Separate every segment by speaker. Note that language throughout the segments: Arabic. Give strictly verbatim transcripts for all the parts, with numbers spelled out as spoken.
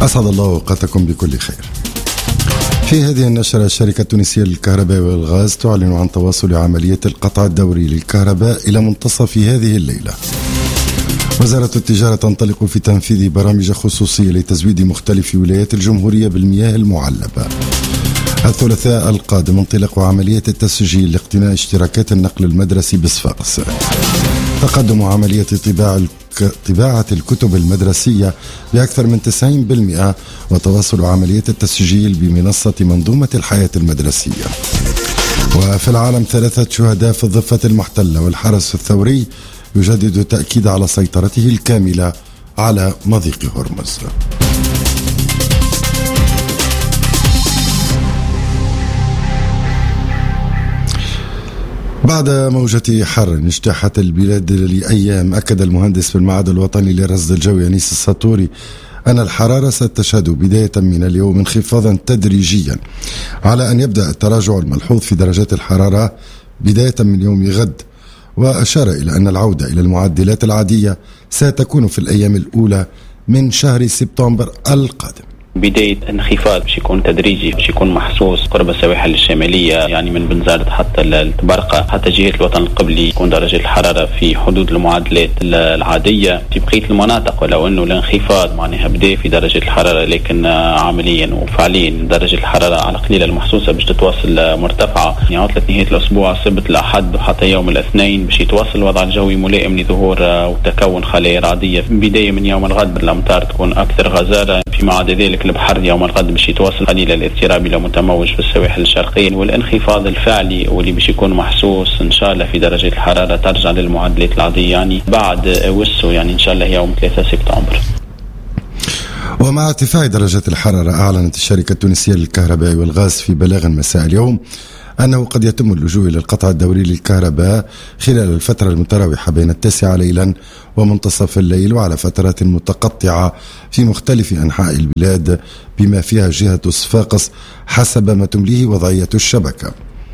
Speaker 1: أسعد الله أوقاتكم بكل خير. في هذه النشرة الشركة التونسية للكهرباء والغاز تعلن عن تواصل عملية القطع الدوري للكهرباء إلى منتصف هذه الليلة. وزارة التجارة تنطلق في تنفيذ برامج خصوصية لتزويد مختلف ولايات الجمهورية بالمياه المعلبة. الثلاثاء القادم انطلاق عملية التسجيل لاقتناء اشتراكات النقل المدرسي بصفاقس. تقدم عملية طباعة طباعة الكتب المدرسية بأكثر من تسعين بالمئة، وتواصل عملية التسجيل بمنصة منظومة الحياة المدرسية. وفي العالم ثلاثة شهداء في الضفة المحتلة، والحرس الثوري يجدد التأكيد على سيطرته الكاملة على مضيق هرمز. بعد موجة حر اجتاحت البلاد لأيام، أكد المهندس في المعهد الوطني للرصد الجوي أنيس السطوري أن الحرارة ستشهد بداية من اليوم انخفاضا تدريجيا، على أن يبدأ التراجع الملحوظ في درجات الحرارة بداية من يوم غد. وأشار إلى أن العودة إلى المعدلات العادية ستكون في الأيام الأولى من شهر سبتمبر القادم.
Speaker 2: بداية انخفاض باش يكون تدريجي، باش يكون محسوس قرب السواحل الشمالية، يعني من بنزرت حتى التبرقة حتى جهة الوطن القبلي تكون درجة الحرارة في حدود المعدلات العادية. في بقية المناطق ولو انه الانخفاض معناها بدا في درجة الحرارة، لكن عمليا وفعليا درجة الحرارة على قليلة المحسوسة باش تتواصل مرتفعة. يعني عطلة نهاية الأسبوع سبت الأحد وحتى يوم الاثنين باش يتواصل الوضع الجوي ملائم لظهور وتكون خلايا رعدية. بداية من يوم الغد الأمطار تكون أكثر غزارة، فيما عدا ذلك البحر يوم الغد باش يتواصل قليل الاضطراب الى متموج في السواحل الشرقيه، والانخفاض الفعلي واللي باش يكون محسوس ان شاء الله في درجه الحراره ترجع للمعدلات العاديه، يعني بعد وسو يعني ان شاء الله يوم ثلاثة سبتمبر.
Speaker 1: ومع ارتفاع درجات الحراره، اعلنت الشركه التونسيه للكهرباء والغاز في بلاغ مساء اليوم أنه قد يتم اللجوء إلى القطع الدوري للكهرباء خلال الفترة المتراوحة بين التاسعة ليلا ومنتصف الليل، وعلى فترات متقطعة في مختلف أنحاء البلاد بما فيها جهة صفاقس حسب ما تمليه وضعية الشبكة.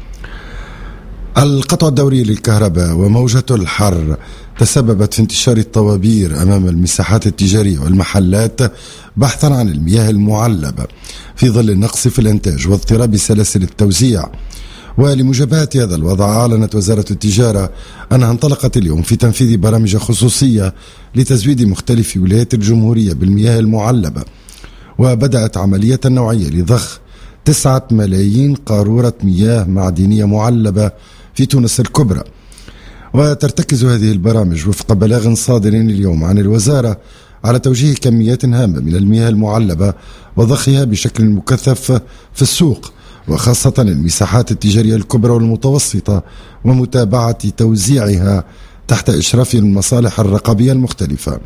Speaker 1: القطع الدوري للكهرباء وموجة الحر تسببت في انتشار الطوابير أمام المساحات التجارية والمحلات بحثا عن المياه المعلبة في ظل النقص في الإنتاج واضطراب سلاسل التوزيع. ولمجابهة هذا الوضع، أعلنت وزارة التجارة أنها انطلقت اليوم في تنفيذ برامج خصوصية لتزويد مختلف ولايات الجمهورية بالمياه المعلبة، وبدأت عملية نوعية لضخ تسعة ملايين قارورة مياه معدنية معلبة في تونس الكبرى. وترتكز هذه البرامج وفق بلاغ صادر اليوم عن الوزارة على توجيه كميات هامة من المياه المعلبة وضخها بشكل مكثف في السوق، وخاصة المساحات التجارية الكبرى والمتوسطة، ومتابعة توزيعها تحت إشراف المصالح الرقابية المختلفة.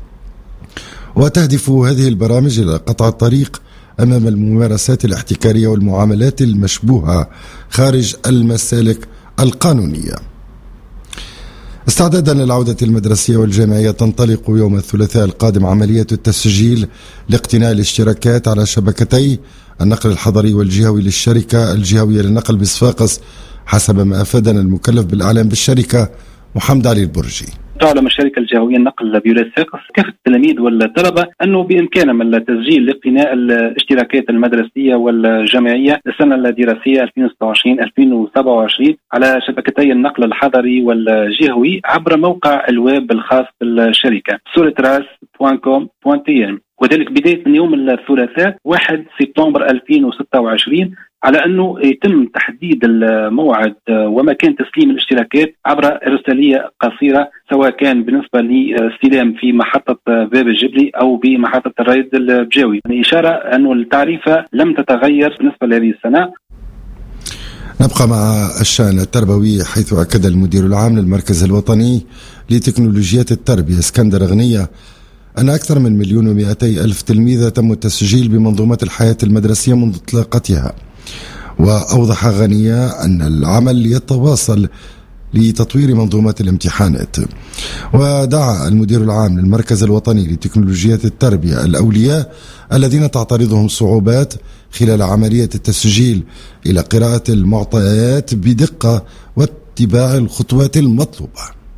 Speaker 1: وتهدف هذه البرامج إلى قطع الطريق أمام الممارسات الاحتكارية والمعاملات المشبوهة خارج المسالك القانونية. استعدادا للعودة المدرسية والجامعية، تنطلق يوم الثلاثاء القادم عملية التسجيل لاقتناء الاشتراكات على شبكتي النقل الحضري والجهوي للشركة الجهوية للنقل بصفاقس، حسب ما أفادنا المكلف بالإعلام بالشركة محمد علي البرجي.
Speaker 3: تعلم الشركة الجهوية النقل بولاية صفاقس كافة التلاميذ والطلبة أنه بإمكانهم التسجيل لاقتناء الاشتراكات المدرسية والجامعية للسنة الدراسية ألفين وستة وعشرين ألفين وسبعة وعشرين على شبكتي النقل الحضري والجهوي عبر موقع الويب الخاص بالشركة سولتراس دوت كوم دوت تي ام، وذلك بداية من يوم الثلاثاء واحد سبتمبر ألفين وستة وعشرين، على أنه يتم تحديد الموعد ومكان تسليم الاشتراكات عبر إرسالية قصيرة، سواء كان بالنسبة لاستلام في محطة باب الجبلي أو بمحطة الريد البجاوي. يعني إشارة أنه التعريفة لم تتغير بالنسبة لهذه السنة.
Speaker 1: نبقى مع الشأن التربوي، حيث أكد المدير العام للمركز الوطني لتكنولوجيات التربية اسكندر غنية أن أكثر من مليون ومئتي ألف تلميذ تم التسجيل بمنظومة الحياة المدرسية منذ إطلاقتها. وأوضح غنية أن العمل يتواصل لتطوير منظومة الامتحانات. ودعا المدير العام للمركز الوطني لتكنولوجيات التربية الأولياء الذين تعترضهم صعوبات خلال عملية التسجيل إلى قراءة المعطيات بدقة واتباع الخطوات المطلوبة.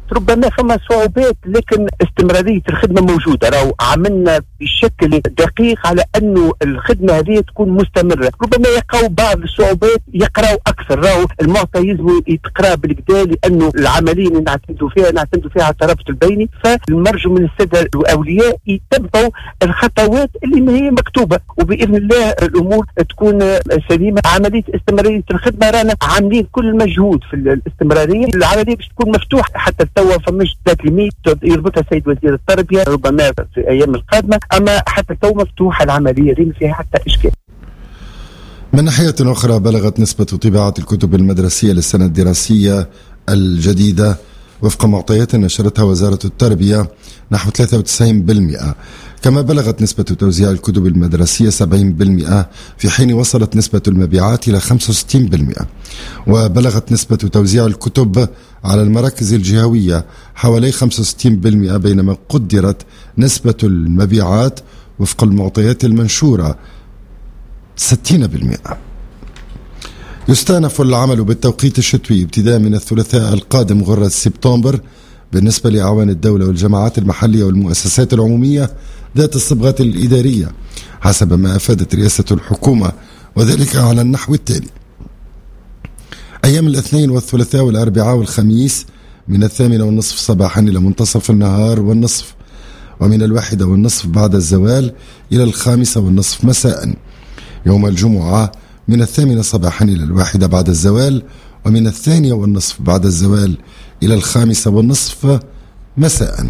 Speaker 4: ربما فما صعوبات، لكن استمرارية الخدمة موجودة. راهو عملنا بشكل دقيق على أنه الخدمة هذه تكون مستمرة. ربما يقعوا بعض الصعوبات يقرأوا أكثر، راهو المعطى يلزم يتقرأ بالكدا، لأنه العملية اللي نعتمدوا فيها نعتمدوا فيها على الترابط البيني، فالمرجو من السادة الأولياء يتبعوا الخطوات اللي ما هي مكتوبة، وبإذن الله الأمور تكون سليمة. عملية استمرارية الخدمة رانا عاملين كل المجهود في الاستمرارية. العملية باش تكون مفتوحة حتى توا، فمش ذات ليميت يربطها السيد وزير التربية ربما في الأيام القادمة، أما حتى تو مفتوحة العملية دي ما فيها حتى إشكال.
Speaker 1: من ناحية أخرى، بلغت نسبة طباعة الكتب المدرسية للسنة الدراسية الجديدة وفق معطيات نشرتها وزارة التربية نحو ثلاثة وتسعين بالمئة، كما بلغت نسبة توزيع الكتب المدرسية سبعين بالمئة، في حين وصلت نسبة المبيعات إلى خمسة وستين بالمئة. وبلغت نسبة توزيع الكتب على المراكز الجهوية حوالي خمسة وستين بالمئة، بينما قدرت نسبة المبيعات وفق المعطيات المنشورة ستين بالمئة. يستأنف العمل بالتوقيت الشتوي ابتداء من الثلاثاء القادم غرة سبتمبر بالنسبة لأعوان الدولة والجماعات المحلية والمؤسسات العمومية ذات الصبغات الإدارية، حسب ما أفادت رئاسة الحكومة، وذلك على النحو التالي: أيام الاثنين والثلاثاء والأربعاء والخميس من الثامنة والنصف صباحا إلى منتصف النهار والنصف، ومن الواحدة والنصف بعد الزوال إلى الخامسة والنصف مساء. يوم الجمعة من الثامنة صباحا إلى الواحدة بعد الزوال، ومن الثانية والنصف بعد الزوال إلى الخامسة والنصف مساء.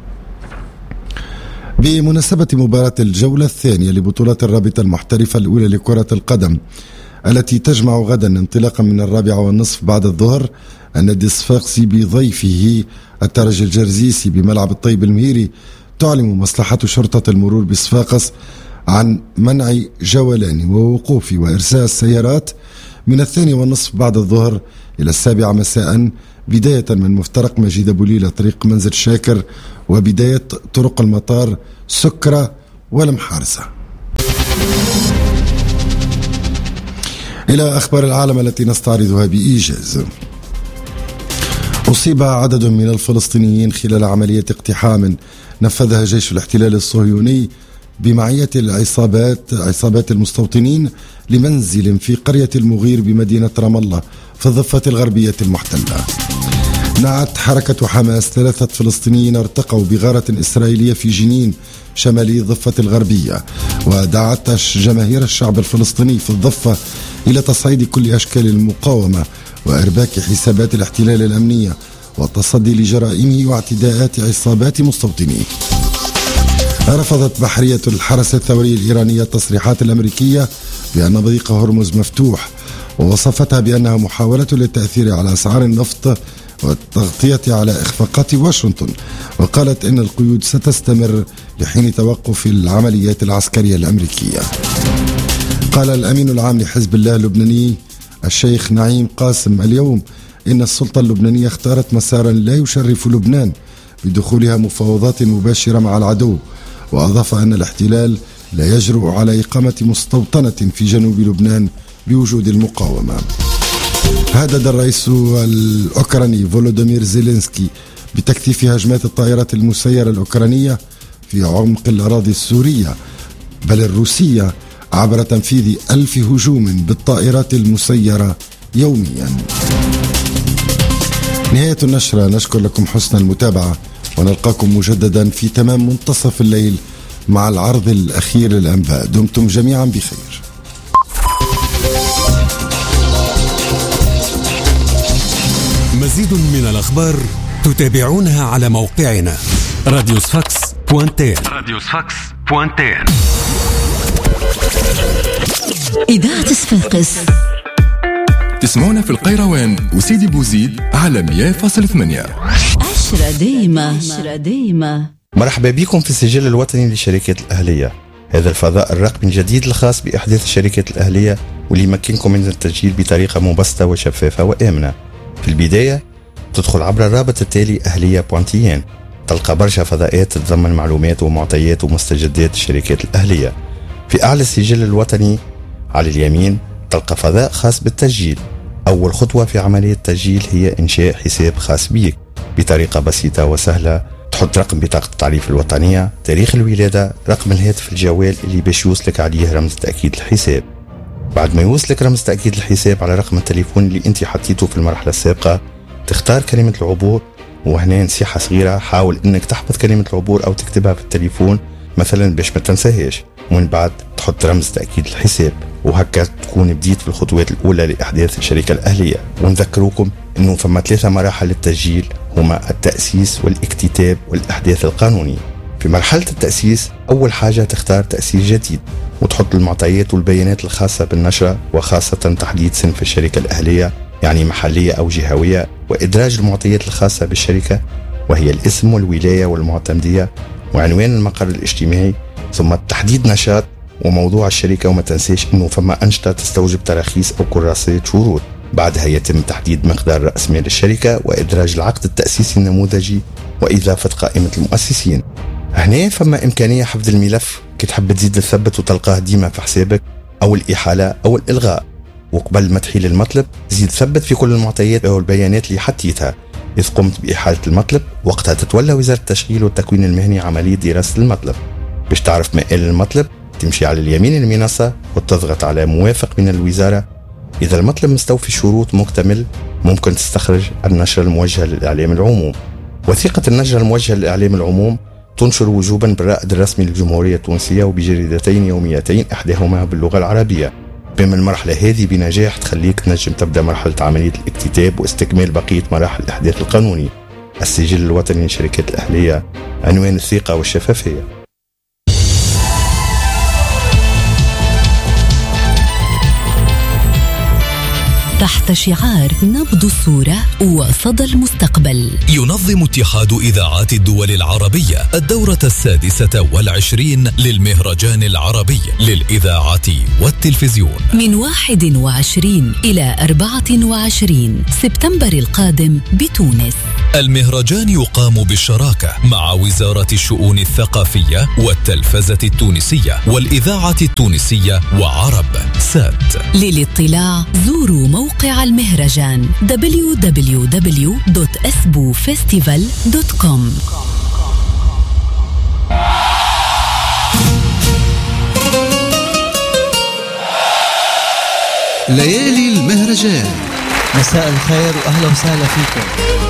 Speaker 1: بمناسبة مباراة الجولة الثانية لبطولة الرابطة المحترفة الأولى لكرة القدم التي تجمع غدا انطلاقا من الرابعة والنصف بعد الظهر، النادي الصفاقسي بضيفه الترجي الجرزيسي بملعب الطيب المهيري تعلن مصلحة شرطة المرور بصفاقس عن منع جولان ووقوف وإرساء السيارات من الثاني والنصف بعد الظهر إلى السابعة مساء، بداية من مفترق مجيد بوليلة طريق منزل شاكر، وبداية طرق المطار سكرة والمحارسة. إلى أخبار العالم التي نستعرضها بإيجاز. أصيب عدد من الفلسطينيين خلال عملية اقتحام نفذها جيش الاحتلال الصهيوني بمعية العصابات عصابات المستوطنين لمنزل في قرية المغير بمدينة رام الله في الضفة الغربية المحتلة. نعت حركة حماس ثلاثة فلسطينيين ارتقوا بغارة إسرائيلية في جنين شمالي الضفة الغربية، ودعت جماهير الشعب الفلسطيني في الضفة إلى تصعيد كل أشكال المقاومة وإرباك حسابات الاحتلال الأمنية والتصدي لجرائمه واعتداءات عصابات مستوطنيه. رفضت بحرية الحرس الثوري الإيرانية التصريحات الأمريكية بأن مضيق هرمز مفتوح، ووصفتها بأنها محاولة للتأثير على أسعار النفط والتغطية على إخفاقات واشنطن، وقالت إن القيود ستستمر لحين توقف العمليات العسكرية الأمريكية. قال الأمين العام لحزب الله اللبناني الشيخ نعيم قاسم اليوم إن السلطة اللبنانية اختارت مسارا لا يشرف لبنان بدخولها مفاوضات مباشرة مع العدو، وأضاف أن الاحتلال لا يجرؤ على إقامة مستوطنة في جنوب لبنان بوجود المقاومة. هدد الرئيس الأوكراني فولوديمير زيلينسكي بتكثيف هجمات الطائرات المسيرة الأوكرانية في عمق الأراضي السورية بل الروسية عبر تنفيذ ألف هجوم بالطائرات المسيرة يوميا. نهاية النشرة، نشكر لكم حسن المتابعة ونلقاكم مجددا في تمام منتصف الليل مع العرض الأخير للأنباء. دمتم جميعا بخير.
Speaker 5: مزيد من الأخبار تتابعونها على موقعنا راديو صفاقس بوانتين راديو صفاقس بوانتين.
Speaker 6: إذاعة صفاقس
Speaker 7: تسمعونا في القيروان وسيدي بوزيد على مية فاصلة ثمانية.
Speaker 6: عشرة دايمة عشرة دايمة.
Speaker 8: مرحبا بكم في السجل الوطني للشركات الأهلية، هذا الفضاء الرقمي الجديد الخاص بإحداث الشركات الأهلية واللي يمكنكم من التسجيل بطريقة مبسطة وشفافة وآمنة. في البداية تدخل عبر الرابط التالي أهلية بوانتيين، تلقى برشا فضاءات تتضمن معلومات ومعطيات ومستجدات الشركات الأهلية. في أعلى السجل الوطني على اليمين تلقى فضاء خاص بالتسجيل. أول خطوة في عملية التسجيل هي إنشاء حساب خاص بيك. بطريقة بسيطة وسهلة. تحط رقم بطاقة التعريف الوطنية، تاريخ الولادة، رقم الهاتف الجوال اللي باش يوصلك عليه رمز تأكيد الحساب. بعد ما يوصلك رمز تأكيد الحساب على رقم التليفون اللي انت حطيته في المرحلة السابقة، تختار كلمة العبور. وهنا نصيحة صغيرة، حاول انك تحفظ كلمة العبور او تكتبها في التليفون مثلا باش ما تنساهاش، ومن بعد تحط رمز تأكيد الحساب. وهكا تكون بديت في الخطوات الأولى لإحداث الشركة الأهلية. ونذكروكم أنه فما ثلاثة مراحل للتسجيل، هما التأسيس والاكتتاب والإحداث القانوني. في مرحلة التأسيس أول حاجة تختار تأسيس جديد، وتحط المعطيات والبيانات الخاصة بالنشرة، وخاصة تحديد صنف الشركة الأهلية، يعني محلية أو جهوية، وإدراج المعطيات الخاصة بالشركة وهي الاسم والولاية والمعتمدية وعنوان المقر الاجتماعي، ثم تحديد نشاط وموضوع الشركة. وما تنسيش أنه فما أنشطة تستوجب تراخيص أو كراسات شروط. بعدها يتم تحديد مقدار رأس مال الشركة وإدراج العقد التأسيسي النموذجي وإضافة قائمة المؤسسين. هنا فما إمكانية حفظ الملف كي تحب تزيد تثبت وتلقاه ديما في حسابك، أو الإحالة أو الإلغاء. وقبل ما تحيل المطلب زيد ثبت في كل المعطيات أو البيانات اللي حطيتها. إذ قمت بإحالة المطلب وقتها تتولى وزارة التشغيل والتكوين المهني عملية دراسة المطلب. باش تعرف مآل المطلب تمشي على اليمين المنصة وتضغط على موافق من الوزارة. إذا المطلب مستوفي شروط مكتمل ممكن تستخرج النشرة الموجهة للإعلام العموم. وثيقة النشرة الموجهة للإعلام العموم تنشر وجوبا بالرائد الرسمي للجمهورية التونسية وبجريدتين يوميتين إحداهما باللغة العربية. بما المرحلة هذه بنجاح تخليك تنجم تبدأ مرحلة عملية الاكتتاب واستكمال بقية مراحل الإحداث القانوني. السجل الوطني للشركات الأهلية، عنوان الثقة والشفافية.
Speaker 6: تحت شعار نبض الصورة وصدى المستقبل،
Speaker 9: ينظم اتحاد إذاعات الدول العربية الدورة السادسة والعشرين للمهرجان العربي للإذاعة والتلفزيون
Speaker 6: من واحد وعشرين إلى أربعة وعشرين سبتمبر القادم بتونس.
Speaker 9: المهرجان يقام بالشراكة مع وزارة الشؤون الثقافية والتلفزة التونسية والإذاعة التونسية وعرب سات.
Speaker 6: للاطلاع زوروا موقع المهرجان دبليو دبليو دبليو دوت اسبو فيستيفال دوت كوم.
Speaker 10: ليالي المهرجان.
Speaker 11: مساء الخير وأهلا وسهلا فيكم.